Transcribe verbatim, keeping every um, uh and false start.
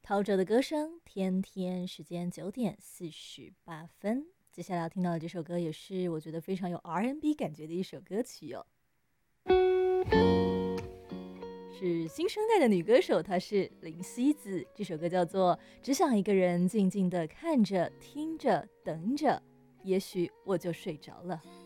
陶喆的歌声，天天时间九点四十八分。接下来要听到的这首歌，也是我觉得非常有 R and B 感觉的一首歌曲哦，是新生代的女歌手，她是林夕子。这首歌叫做《只想一个人静静的看着、听着、等着，也许我就睡着了》。